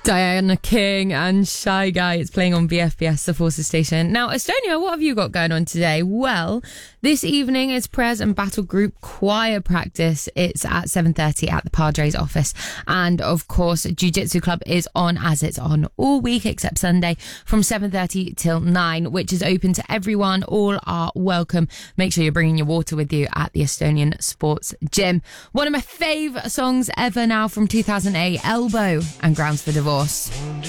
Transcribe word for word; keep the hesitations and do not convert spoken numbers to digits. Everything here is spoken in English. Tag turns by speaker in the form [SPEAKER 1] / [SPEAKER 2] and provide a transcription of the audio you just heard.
[SPEAKER 1] Diana King and Shy Guy. It's playing on B F B S, the Forces station. Now, Estonia, what have you got going on today? Well, this evening is prayers and battle group choir practice. It's at seven thirty at the Padres office. And of course, Jiu-Jitsu Club is on, as it's on all week except Sunday, from seven thirty till nine, which is open to everyone. All are welcome. Make sure you're bringing your water with you at the Estonian Sports Gym. One of my fave songs ever now from two thousand eight, Elbow and Grounds for Divorce.